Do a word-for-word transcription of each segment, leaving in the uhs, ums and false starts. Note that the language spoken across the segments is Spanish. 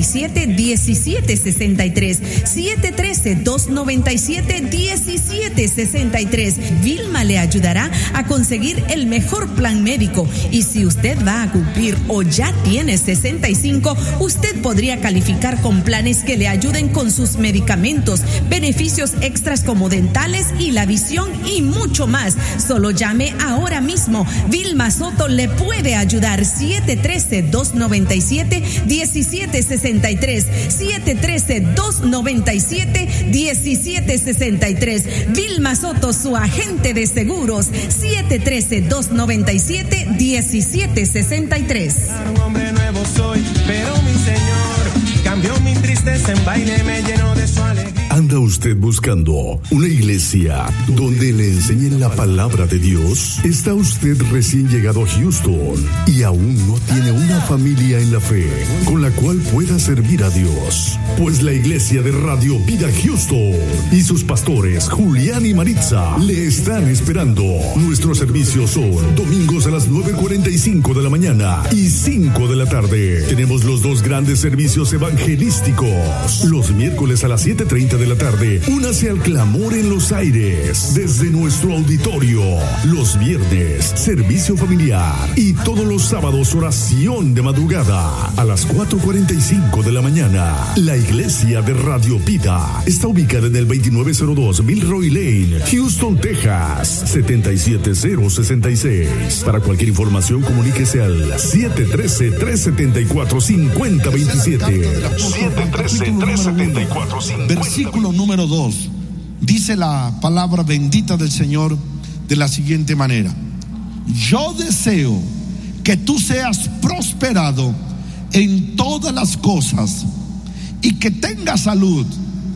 y siete, diecisiete sesenta y tres. siete uno tres, dos nueve siete, diecisiete sesenta y tres. Vilma le ayudará a conseguir el mejor plan médico. Y si usted va a cumplir o ya tiene sesenta y cinco, usted podría calificar con planes que le ayuden con sus medicamentos, beneficios extras como dentales y la visión y mucho más. Solo llame ahora mismo. Vilma Soto le puede ayudar. siete uno tres, dos nueve siete, diecisiete sesenta y tres. siete uno tres, dos nueve siete, diecisiete sesenta y tres. Vilma Soto, su agente de seguros. siete uno tres, dos nueve siete, diecisiete sesenta y tres. Un hombre nuevo soy, pero mi Señor cambió mi tristeza en baile, me llenó de su alegría. ¿Anda usted buscando una iglesia donde le enseñen la palabra de Dios? ¿Está usted recién llegado a Houston y aún no tiene una familia en la fe con la cual pueda servir a Dios? Pues la iglesia de Radio Vida Houston y sus pastores Julián y Maritza le están esperando. Nuestros servicios son domingos a las nueve cuarenta y cinco de la mañana y cinco de la tarde. Tenemos los dos grandes servicios evangelísticos. Los miércoles a las siete treinta de la tarde, únase al clamor en los aires desde nuestro auditorio. Los viernes, servicio familiar, y todos los sábados, oración de madrugada a las cuatro cuarenta y cinco de la mañana. La iglesia de Radio Vida está ubicada en el veintinueve cero dos Milroy Lane, Houston, Texas, setenta y siete cero sesenta y seis. Para cualquier información, comuníquese al siete uno tres, tres siete cuatro, cinco cero dos siete. siete uno tres, tres siete cuatro, cinco cero dos siete. Versículo número dos. Dice la palabra bendita del Señor de la siguiente manera: yo deseo que tú seas prosperado en todas las cosas y que tengas salud,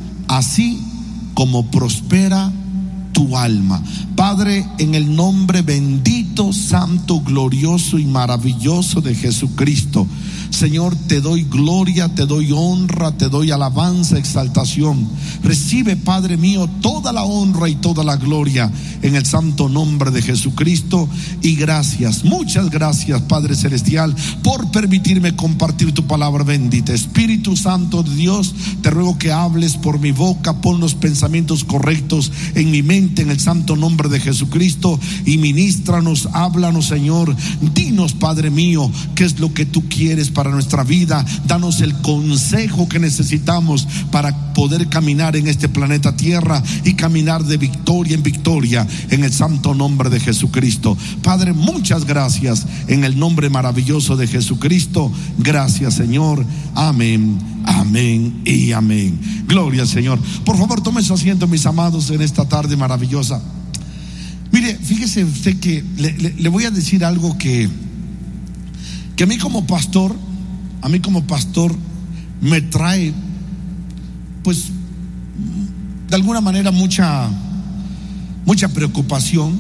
así como prospera tu alma. Padre, en el nombre bendito, santo, glorioso y maravilloso de Jesucristo, Señor, te doy gloria, te doy honra, te doy alabanza, exaltación. Recibe, Padre mío, toda la honra y toda la gloria en el santo nombre de Jesucristo. Y gracias, muchas gracias, Padre Celestial, por permitirme compartir tu palabra bendita. Espíritu Santo de Dios, te ruego que hables por mi boca, pon los pensamientos correctos en mi mente, en el santo nombre de Jesucristo, y ministranos, háblanos, Señor. Dinos, Padre mío, qué es lo que tú quieres para nuestra vida. Danos el consejo que necesitamos para poder caminar en este planeta Tierra y caminar de victoria en victoria en el santo nombre de Jesucristo. Padre, muchas gracias en el nombre maravilloso de Jesucristo. Gracias, Señor. Amén, amén y amén. Gloria al Señor. Por favor, tome su asiento, mis amados, en esta tarde maravillosa. Mire, fíjese usted que le, le, le voy a decir algo que que a mí como pastor, a mí como pastor me trae, pues, de alguna manera mucha, mucha preocupación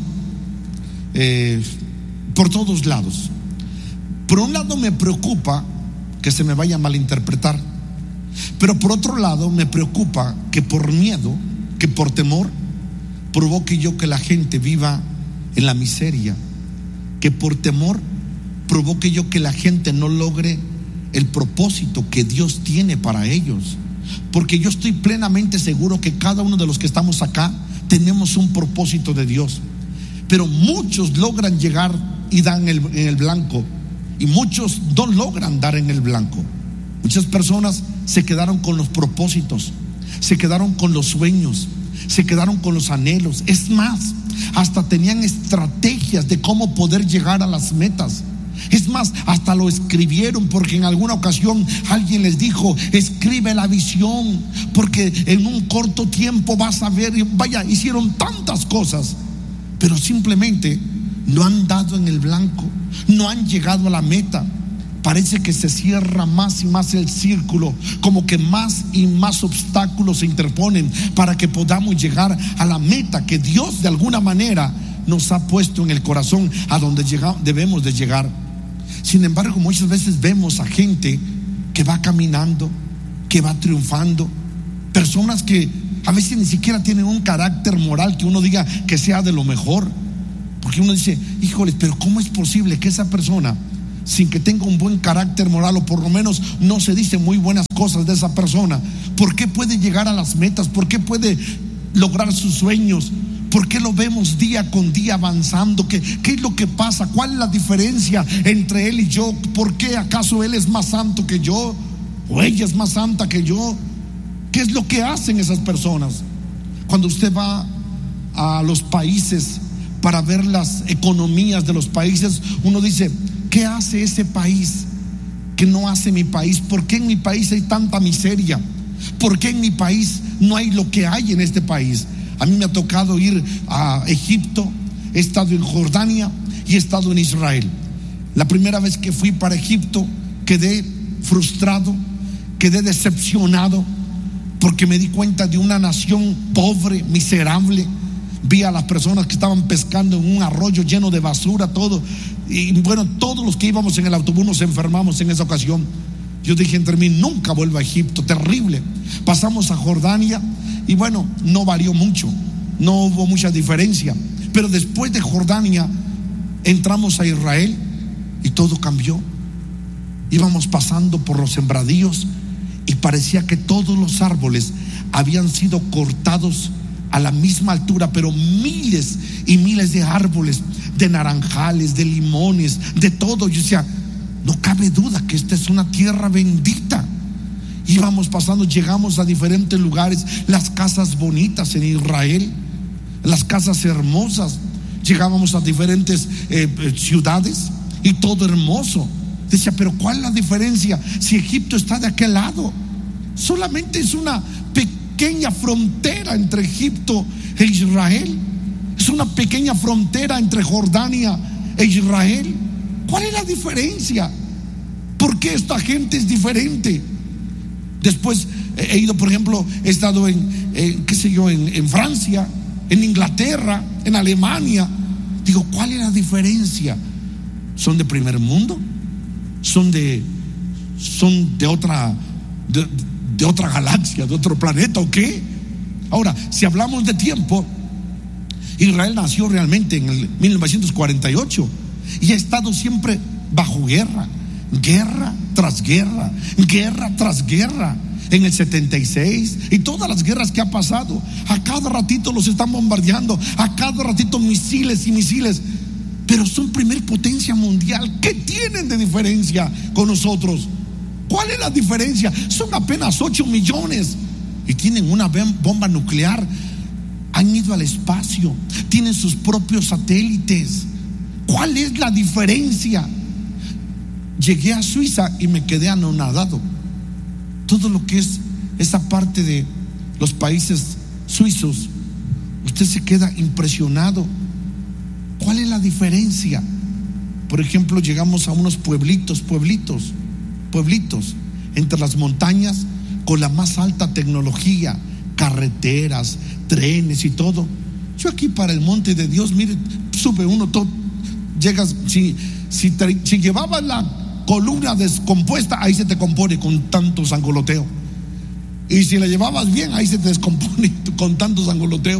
eh, por todos lados. Por un lado me preocupa que se me vaya a malinterpretar, pero por otro lado me preocupa que por miedo, que por temor, provoque yo que la gente viva en la miseria, que por temor provoque yo que la gente no logre el propósito que Dios tiene para ellos. Porque yo estoy plenamente seguro que cada uno de los que estamos acá tenemos un propósito de Dios, pero muchos logran llegar y dan el, en el blanco, y muchos no logran dar en el blanco. Muchas personas se quedaron con los propósitos, se quedaron con los sueños, se quedaron con los anhelos. Es más, hasta tenían estrategias de cómo poder llegar a las metas. Es más, hasta lo escribieron, porque en alguna ocasión alguien les dijo: escribe la visión, porque en un corto tiempo vas a ver. Y vaya, hicieron tantas cosas, pero simplemente no han dado en el blanco, no han llegado a la meta. Parece que se cierra más y más el círculo, como que más y más obstáculos se interponen para que podamos llegar a la meta que Dios de alguna manera nos ha puesto en el corazón, a donde llega, debemos de llegar. Sin embargo, muchas veces vemos a gente que va caminando, que va triunfando, personas que a veces ni siquiera tienen un carácter moral que uno diga que sea de lo mejor, porque uno dice: híjoles, pero ¿cómo es posible que esa persona sin que tenga un buen carácter moral, o por lo menos no se dicen muy buenas cosas de esa persona? ¿Por qué puede llegar a las metas? ¿Por qué puede lograr sus sueños? ¿Por qué lo vemos día con día avanzando? ¿Qué, qué es lo que pasa? ¿Cuál es la diferencia entre él y yo? ¿Por qué acaso él es más santo que yo? ¿O ella es más santa que yo? ¿Qué es lo que hacen esas personas? Cuando usted va a los países para ver las economías de los países, uno dice: ¿qué hace ese país que no hace mi país? ¿Por qué en mi país hay tanta miseria? ¿Por qué en mi país no hay lo que hay en este país? A mí me ha tocado ir a Egipto, he estado en Jordania y he estado en Israel. La primera vez que fui para Egipto quedé frustrado, quedé decepcionado, porque me di cuenta de una nación pobre, miserable. Vi a las personas que estaban pescando en un arroyo lleno de basura, todo. Y bueno, todos los que íbamos en el autobús nos enfermamos en esa ocasión. Yo dije entre mí: nunca vuelvo a Egipto, terrible. Pasamos a Jordania y bueno, no varió mucho, no hubo mucha diferencia. Pero después de Jordania entramos a Israel y todo cambió. Íbamos pasando por los sembradíos y parecía que todos los árboles habían sido cortados a la misma altura, pero miles y miles de árboles, de naranjales, de limones, de todo. Yo decía: no cabe duda que esta es una tierra bendita. Íbamos pasando, llegamos a diferentes lugares, las casas bonitas en Israel, las casas hermosas. Llegábamos a diferentes eh, ciudades y todo hermoso. Decía: pero ¿cuál es la diferencia si Egipto está de aquel lado? Solamente es una pequeña frontera entre Egipto e Israel. Es una pequeña frontera entre Jordania e Israel. ¿Cuál es la diferencia? ¿Por qué esta gente es diferente? Después he ido, por ejemplo, he estado en, en qué sé yo, en, en Francia, en Inglaterra, en Alemania. Digo, ¿cuál es la diferencia? ¿Son de primer mundo? ¿Son de, son de otra, de, de otra galaxia, de otro planeta o qué? Ahora, si hablamos de tiempo, Israel nació realmente en el mil novecientos cuarenta y ocho y ha estado siempre bajo guerra, guerra tras guerra, guerra tras guerra. En el setenta y seis y todas las guerras que ha pasado, a cada ratito los están bombardeando, a cada ratito misiles y misiles. Pero son primer potencia mundial. ¿Qué tienen de diferencia con nosotros? ¿Cuál es la diferencia? Son apenas ocho millones y tienen una bomba nuclear. Han ido al espacio, tienen sus propios satélites. ¿Cuál es la diferencia? Llegué a Suiza y me quedé anonadado. Todo lo que es esa parte de los países suizos, usted se queda impresionado. ¿Cuál es la diferencia? Por ejemplo, llegamos a unos pueblitos, pueblitos, pueblitos entre las montañas con la más alta tecnología, carreteras, trenes y todo. Yo aquí para el monte de Dios, mire, sube uno todo, llegas, si, si, te, si llevabas la columna descompuesta, ahí se te compone con tanto sangoloteo. Y si la llevabas bien, ahí se te descompone con tanto sangoloteo.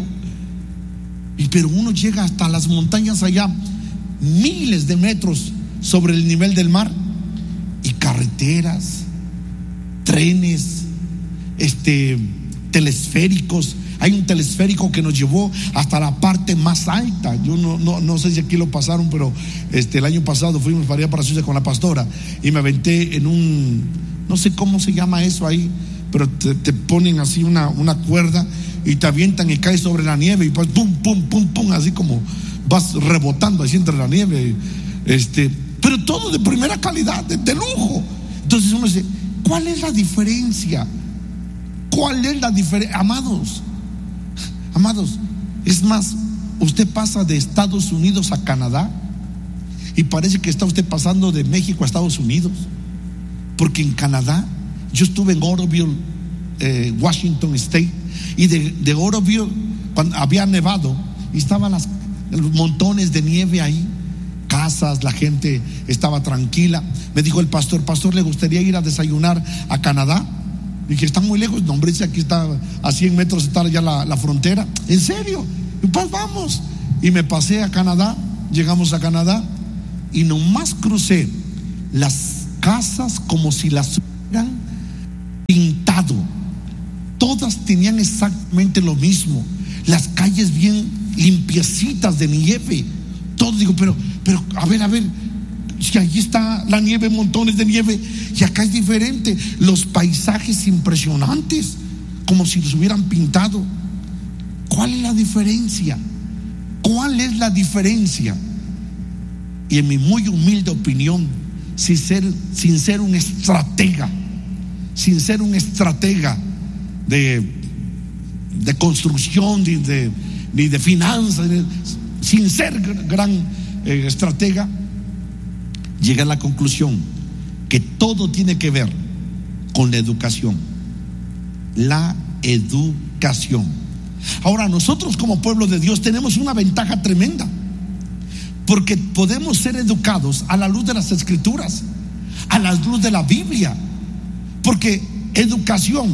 Y pero uno llega hasta las montañas allá, miles de metros sobre el nivel del mar, y carreteras, trenes, este, telesféricos. Hay un telesférico que nos llevó hasta la parte más alta. Yo no, no, no sé si aquí lo pasaron, pero este, el año pasado fuimos para allá para Suiza con la pastora y me aventé en un, no sé cómo se llama eso ahí, pero te, te ponen así una, una cuerda y te avientan y caes sobre la nieve y pues pum, pum, pum, pum, así como vas rebotando así entre la nieve. Este, pero todo de primera calidad, de, de lujo. Entonces uno dice, ¿cuál es la diferencia? ¿Cuál es la diferencia? Amados, Amados, es más, usted pasa de Estados Unidos a Canadá y parece que está usted pasando de México a Estados Unidos, porque en Canadá, yo estuve en Oroville, eh, Washington State, y de, de Oroville, cuando había nevado y estaban las, los montones de nieve ahí, casas, la gente estaba tranquila. Me dijo el pastor, pastor, ¿le gustaría ir a desayunar a Canadá? Dije, está muy lejos. No, hombre, aquí está a cien metros está ya la, la frontera. ¿En serio? Y pues vamos. Y me pasé a Canadá. Llegamos a Canadá y nomás crucé las casas como si las hubieran pintado. Todas tenían exactamente lo mismo. Las calles bien limpiecitas de nieve. Todo, digo, pero, pero, a ver, a ver, si allí está la nieve, montones de nieve, y acá es diferente. Los paisajes impresionantes, como si los hubieran pintado. ¿Cuál es la diferencia? ¿Cuál es la diferencia? Y en mi muy humilde opinión, sin ser, sin ser un estratega, sin ser un estratega de, de construcción, ni de, ni de finanzas, sin ser gran eh, estratega, llegué a la conclusión que todo tiene que ver con la educación. La educación. Ahora, nosotros como pueblo de Dios tenemos una ventaja tremenda, porque podemos ser educados a la luz de las Escrituras, a la luz de la Biblia. Porque educación,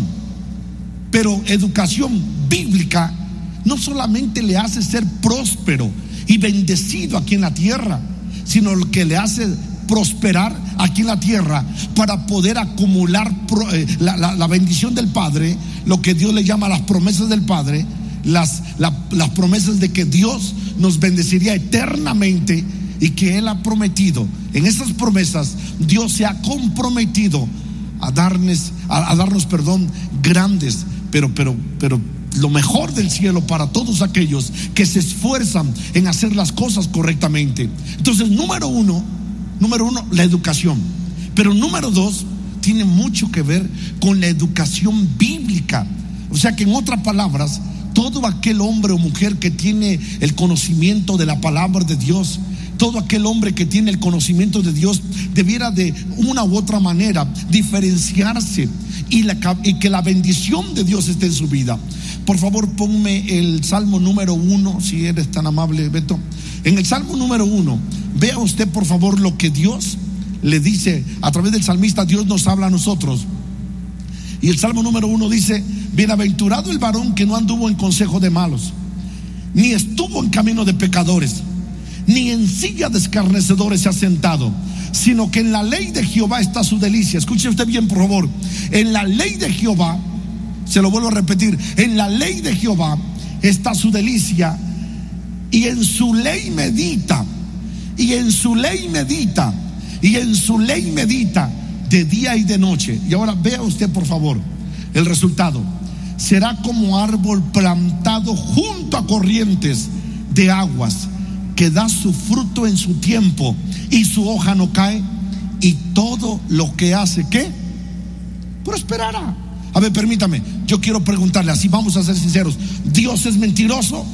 pero educación bíblica, no solamente le hace ser próspero y bendecido aquí en la tierra, sino que le hace prosperar aquí en la tierra para poder acumular la, la, la bendición del Padre, lo que Dios le llama las promesas del Padre, las, la, las promesas de que Dios nos bendeciría eternamente y que Él ha prometido. En esas promesas Dios se ha comprometido a darnos, a, a darnos, perdón, grandes, pero, pero, pero lo mejor del cielo para todos aquellos que se esfuerzan en hacer las cosas correctamente. Entonces, número uno, número uno, la educación. Pero número dos, tiene mucho que ver con la educación bíblica. O sea que, en otras palabras, todo aquel hombre o mujer que tiene el conocimiento de la palabra de Dios, todo aquel hombre que tiene el conocimiento de Dios, debiera de una u otra manera diferenciarse y, la, y que la bendición de Dios esté en su vida. Por favor, ponme el Salmo número uno, si eres tan amable, Beto. En el Salmo número uno, vea usted por favor lo que Dios le dice a través del salmista. Dios nos habla a nosotros. Y el Salmo número uno dice: bienaventurado el varón que no anduvo en consejo de malos, ni estuvo en camino de pecadores, ni en silla de escarnecedores se ha sentado, sino que en la ley de Jehová está su delicia. Escuche usted bien, por favor. En la ley de Jehová, se lo vuelvo a repetir, en la ley de Jehová está su delicia, y en su ley medita, y en su ley medita, y en su ley medita de día y de noche. Y ahora vea usted por favor el resultado. Será como árbol plantado junto a corrientes de aguas, que da su fruto en su tiempo, y su hoja no cae, y todo lo que hace, ¿qué? Prosperará. A ver, permítame, yo quiero preguntarle, así vamos a ser sinceros: ¿Dios es mentiroso?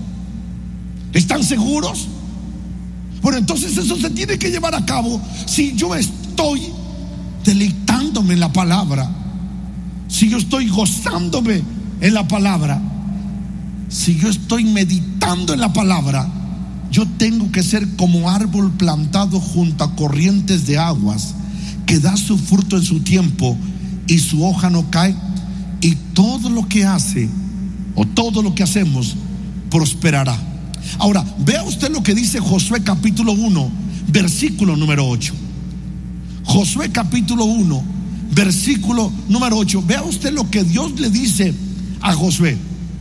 ¿Están seguros? Bueno, entonces eso se tiene que llevar a cabo si yo estoy deleitándome en la palabra, si yo estoy gozándome en la palabra, si yo estoy meditando en la palabra. Yo tengo que ser como árbol plantado junto a corrientes de aguas, que da su fruto en su tiempo, y su hoja no cae, y todo lo que hace, o todo lo que hacemos, prosperará. Ahora, vea usted lo que dice Josué capítulo uno, versículo número ocho. Josué capítulo uno, versículo número ocho. Vea usted lo que Dios le dice a Josué: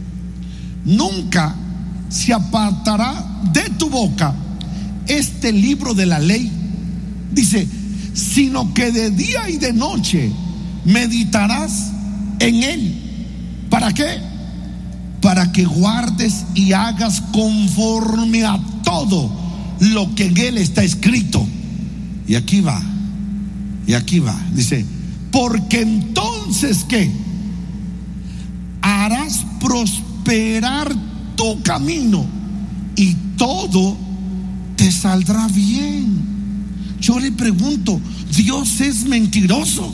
nunca se apartará de tu boca este libro de la ley, dice, sino que de día y de noche meditarás en él. ¿Para qué? Para que guardes y hagas conforme a todo lo que en él está escrito. Y aquí va, y aquí va, dice, porque entonces ¿qué? Harás prosperar tu camino, y todo te saldrá bien. Yo le pregunto, ¿Dios es mentiroso?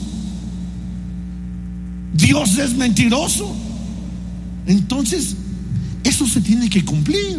¿Dios es mentiroso? Entonces eso se tiene que cumplir.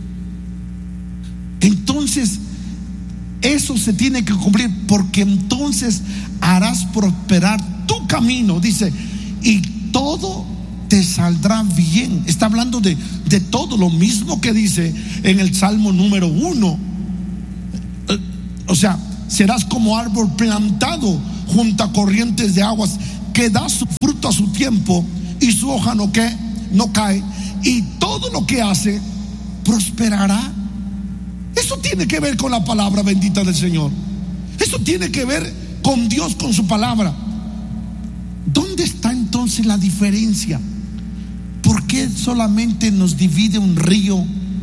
Entonces eso se tiene que cumplir, porque entonces harás prosperar tu camino, dice, y todo te saldrá bien. Está hablando de, de todo lo mismo que dice en el Salmo número uno. O sea, serás como árbol plantado junto a corrientes de aguas, que da su fruto a su tiempo y su hoja no, que, no cae, y todo lo que hace prosperará. Eso tiene que ver con la palabra bendita del Señor. Eso tiene que ver con Dios, con su palabra. ¿Dónde está entonces la diferencia? ¿Por qué solamente nos divide un río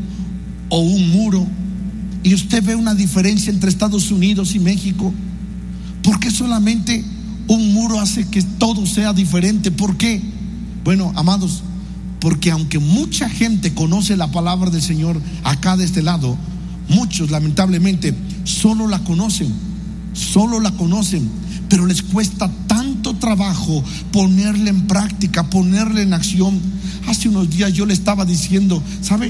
o un muro? Y usted ve una diferencia entre Estados Unidos y México. ¿Por qué solamente un muro hace que todo sea diferente? ¿Por qué? Bueno, amados, porque aunque mucha gente conoce la palabra del Señor acá de este lado, muchos lamentablemente solo la conocen, solo la conocen, pero les cuesta tanto trabajo ponerla en práctica, ponerla en acción. Hace unos días yo le estaba diciendo, ¿sabe?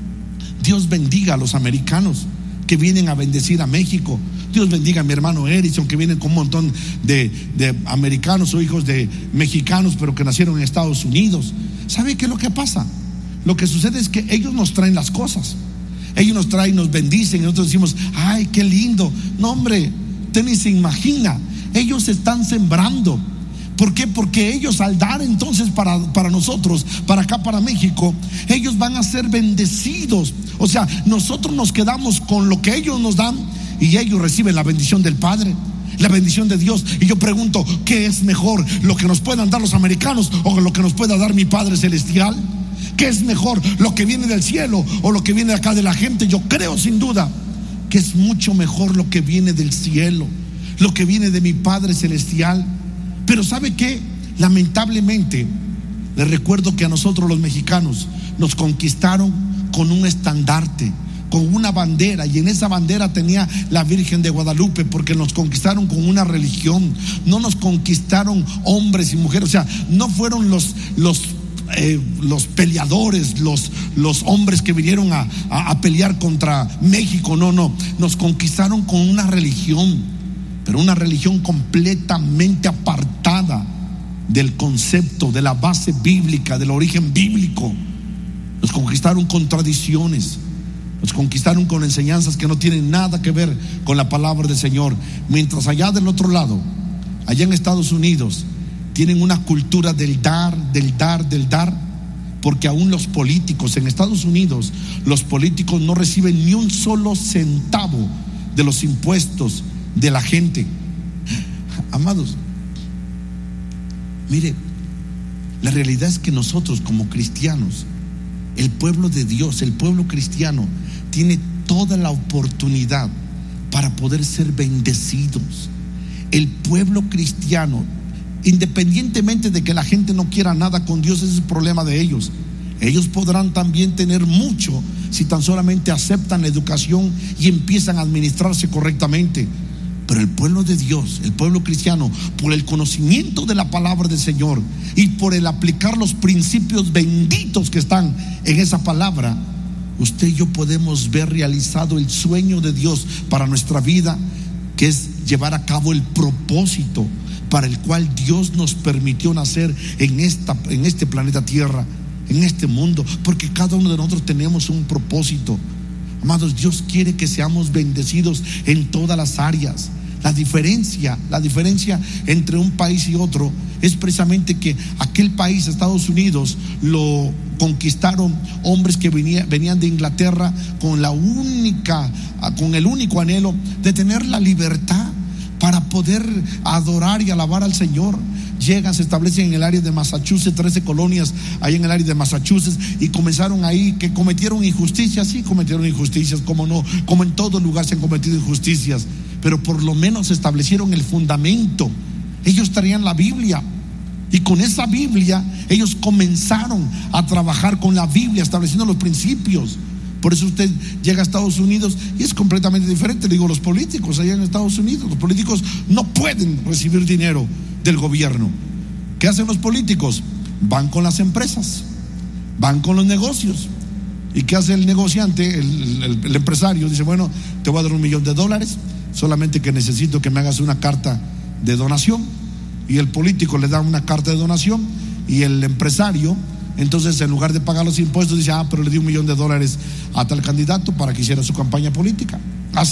Dios bendiga a los americanos que vienen a bendecir a México. Dios bendiga a mi hermano Erickson, que vienen con un montón de, de americanos o hijos de mexicanos, pero que nacieron en Estados Unidos. ¿Sabe qué es lo que pasa? Lo que sucede es que ellos nos traen las cosas. Ellos nos traen, nos bendicen, y nosotros decimos, ay, qué lindo. No, hombre, usted ni se imagina. Ellos están sembrando. ¿Por qué? Porque ellos, al dar entonces para, para nosotros, para acá, para México, ellos van a ser bendecidos. O sea, nosotros nos quedamos con lo que ellos nos dan y ellos reciben la bendición del Padre, la bendición de Dios. Y yo pregunto, ¿qué es mejor? ¿Lo que nos puedan dar los americanos o lo que nos pueda dar mi Padre Celestial? ¿Qué es mejor? ¿Lo que viene del cielo o lo que viene acá de la gente? Yo creo sin duda que es mucho mejor lo que viene del cielo, lo que viene de mi Padre Celestial. Pero ¿sabe qué? Lamentablemente, les recuerdo que a nosotros los mexicanos nos conquistaron con un estandarte, con una bandera, y en esa bandera tenía la Virgen de Guadalupe, porque nos conquistaron con una religión. No nos conquistaron hombres y mujeres, o sea, no fueron los los eh, los peleadores, los, los hombres que vinieron a, a, a pelear contra México. No, no, nos conquistaron con una religión, pero una religión completamente apartada del concepto, de la base bíblica, del origen bíblico. Nos conquistaron con tradiciones, nos conquistaron con enseñanzas que no tienen nada que ver con la palabra del Señor. Mientras allá del otro lado, allá en Estados Unidos, tienen una cultura del dar, del dar, del dar, porque aún los políticos en Estados Unidos, los políticos no reciben ni un solo centavo de los impuestos de la gente. Amados, mire, la realidad es que nosotros como cristianos, el pueblo de Dios, el pueblo cristiano, tiene toda la oportunidad para poder ser bendecidos. El pueblo cristiano, independientemente de que la gente no quiera nada con Dios, ese es el problema de ellos. Ellos podrán también tener mucho si tan solamente aceptan la educación y empiezan a administrarse correctamente. Pero el pueblo de Dios, el pueblo cristiano, por el conocimiento de la palabra del Señor y por el aplicar los principios benditos que están en esa palabra, usted y yo podemos ver realizado el sueño de Dios para nuestra vida, que es llevar a cabo el propósito para el cual Dios nos permitió nacer en esta, en este planeta Tierra, en este mundo, porque cada uno de nosotros tenemos un propósito. Amados, Dios quiere que seamos bendecidos en todas las áreas. La diferencia, la diferencia entre un país y otro es precisamente que aquel país, Estados Unidos, lo conquistaron hombres que venía, venían de Inglaterra con la única, con el único anhelo de tener la libertad para poder adorar y alabar al Señor. Llegan, se establecen en el área de Massachusetts, trece colonias ahí en el área de Massachusetts, y comenzaron ahí, que cometieron injusticias, sí cometieron injusticias, como no, como en todo lugar se han cometido injusticias, pero por lo menos establecieron el fundamento. Ellos traían la Biblia, y con esa Biblia ellos comenzaron a trabajar con la Biblia, estableciendo los principios. Por eso usted llega a Estados Unidos y es completamente diferente. Le digo, los políticos allá en Estados Unidos, los políticos no pueden recibir dinero del gobierno. ¿Qué hacen los políticos? Van con las empresas, van con los negocios. ¿Y qué hace el negociante, el, el, el empresario? Dice, bueno, te voy a dar un millón de dólares, solamente que necesito que me hagas una carta de donación. Y el político le da una carta de donación, y el empresario, entonces, en lugar de pagar los impuestos, dice, ah, pero le di un millón de dólares a tal candidato para que hiciera su campaña política. Así,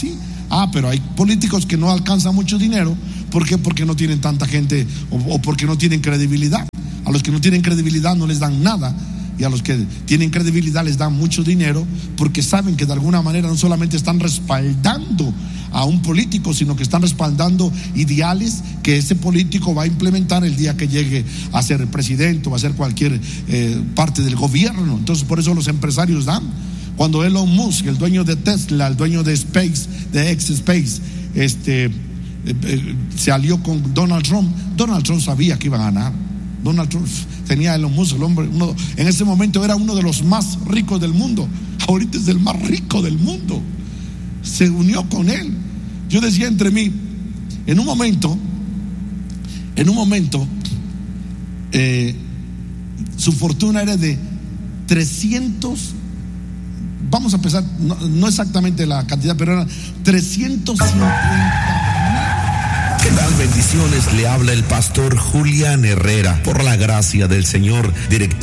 Ah, pero hay políticos que no alcanzan mucho dinero. ¿Por qué? Porque no tienen tanta gente o, o porque no tienen credibilidad. A los que no tienen credibilidad no les dan nada. Y a los que tienen credibilidad les dan mucho dinero, porque saben que de alguna manera no solamente están respaldando a un político, sino que están respaldando ideales que ese político va a implementar el día que llegue a ser presidente o a ser cualquier eh, parte del gobierno. Entonces por eso los empresarios dan. Cuando Elon Musk, el dueño de Tesla, el dueño de Space, de X Space, este, eh, eh, se alió con Donald Trump, Donald Trump sabía que iba a ganar. Donald Trump tenía a Elon Musk, el hombre, uno, en ese momento era uno de los más ricos del mundo. Ahorita es el más rico del mundo. Se unió con él. Yo decía entre mí, en un momento, en un momento, eh, su fortuna era de trescientos, vamos a empezar, no, no exactamente la cantidad, pero eran trescientos cincuenta. ¿Qué tal? Bendiciones, le habla el pastor Julián Herrera, por la gracia del Señor, director